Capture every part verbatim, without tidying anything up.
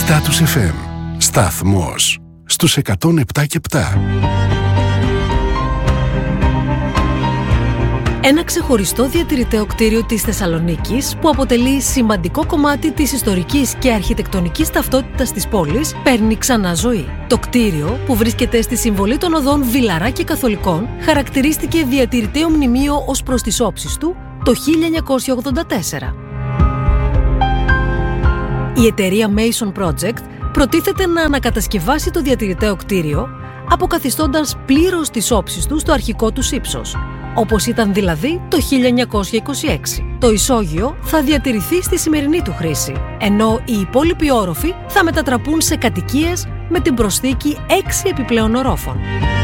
Status εφ εμ. Σταθμός στους εκατόν επτά και επτά. Ένα ξεχωριστό διατηρηταίο κτίριο της Θεσσαλονίκης, που αποτελεί σημαντικό κομμάτι της ιστορικής και αρχιτεκτονικής ταυτότητας της πόλης, παίρνει ξανά ζωή. Το κτίριο, που βρίσκεται στη συμβολή των οδών Βιλαρά και Καθολικών, χαρακτηρίστηκε διατηρηταίο μνημείο ως προς τις όψεις του το χίλια εννιακόσια ογδόντα τέσσερα. Η εταιρεία Mason Project προτίθεται να ανακατασκευάσει το διατηρηταίο κτίριο, αποκαθιστώντας πλήρως τις όψεις του στο αρχικό του ύψος, όπως ήταν δηλαδή το χίλια εννιακόσια είκοσι έξι. Το ισόγειο θα διατηρηθεί στη σημερινή του χρήση, ενώ οι υπόλοιποι όροφοι θα μετατραπούν σε κατοικίες με την προσθήκη έξι επιπλέον ορόφων.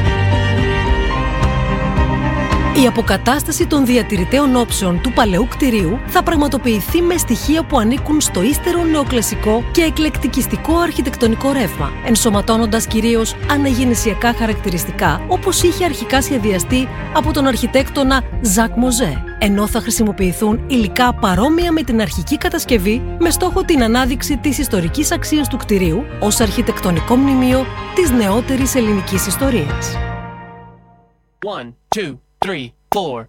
Η αποκατάσταση των διατηρηταίων όψεων του παλαιού κτηρίου θα πραγματοποιηθεί με στοιχεία που ανήκουν στο ύστερο νεοκλασικό και εκλεκτικιστικό αρχιτεκτονικό ρεύμα, ενσωματώνοντας κυρίως αναγεννησιακά χαρακτηριστικά, όπως είχε αρχικά σχεδιαστεί από τον αρχιτέκτονα Ζακ Μοζέ, ενώ θα χρησιμοποιηθούν υλικά παρόμοια με την αρχική κατασκευή, με στόχο την ανάδειξη της ιστορικής αξίας του κτηρίου ως αρχιτεκτονικό μνημείο της νεότερης ελληνικής ιστορίας. One, two. Three, four.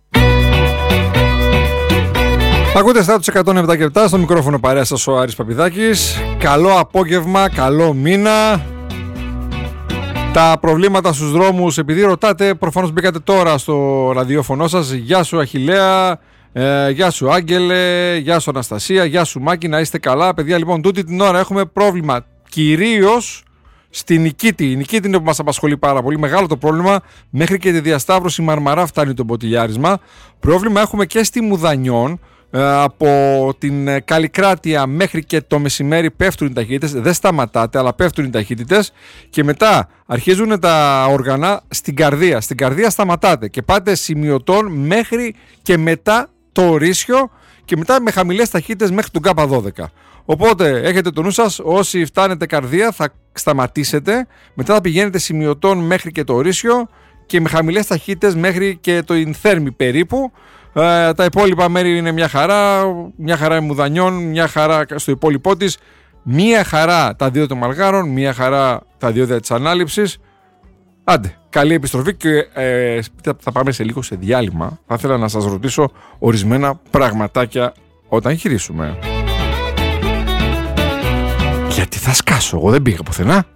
Ακούτε Status εκατόν επτά και επτά, στο μικρόφωνο παρέα σας ο Άρης Παπηδάκης. Καλό απόγευμα, καλό μήνα. Τα προβλήματα στους δρόμους, επειδή ρωτάτε, προφανώς μπήκατε τώρα στο ραδιόφωνο σας. Γεια σου Αχιλλέα, ε, γεια σου Άγγελε, γεια σου Αναστασία, γεια σου Μάκη, να είστε καλά. Παιδιά, λοιπόν, τούτη την ώρα έχουμε πρόβλημα κυρίως στη Νικήτη. Η Νικήτη είναι που μας απασχολεί πάρα πολύ. Μεγάλο το πρόβλημα. Μέχρι και τη διασταύρωση Μαρμαρά φτάνει το μποτιλιάρισμα. Πρόβλημα έχουμε και στη Μουδανιών. Ε, από την Καλλικράτεια μέχρι και το μεσημέρι πέφτουν οι ταχύτητες. Δεν σταματάτε, αλλά πέφτουν οι ταχύτητες. Και μετά αρχίζουν τα όργανα στην Καρδία. Στην Καρδία σταματάτε και πάτε σημειωτών μέχρι και μετά το Ορίσιο. Και μετά με χαμηλές ταχύτητες μέχρι τον Κάπα δώδεκα. Οπότε έχετε το νου σας, όσοι φτάνετε Καρδία θα σταματήσετε, μετά θα πηγαίνετε σημειωτών μέχρι και το Ορίσιο και με χαμηλές ταχύτητες μέχρι και το Ινθέρμη περίπου. Ε, τα υπόλοιπα μέρη είναι μια χαρά, μια χαρά Μουδανιών, μια χαρά στο υπόλοιπό της, μια χαρά τα δύο των Μαλγάρων, μια χαρά τα διόδια της Ανάληψης. Άντε, καλή επιστροφή και ε, θα πάμε σε λίγο σε διάλειμμα. Θα ήθελα να σας ρωτήσω ορισμένα πραγματάκια όταν γυρίσουμε. Γιατί θα σκάσω, εγώ δεν πήγα πουθενά.